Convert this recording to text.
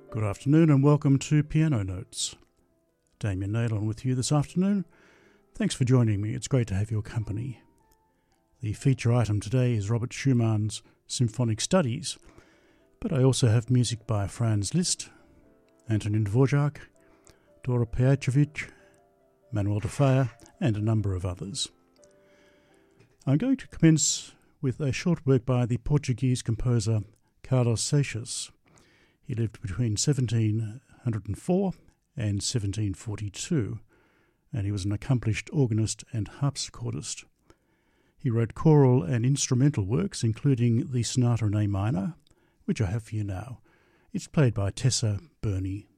Good afternoon and welcome to Piano Notes. Damien Naylor with you this afternoon. Thanks for joining me. It's great to have your company. The feature item today is Robert Schumann's Symphonic Studies, but I also have music by Franz Liszt, Antonin Dvorak, Dora Pejacevic, Manuel de Falla, and a number of others. I'm going to commence with a short work by the Portuguese composer Carlos Seixas. He lived between 1704 and 1742, and he was an accomplished organist and harpsichordist. He wrote choral and instrumental works, including the Sonata in A minor, which I have for you now. It's played by Tessa Burney.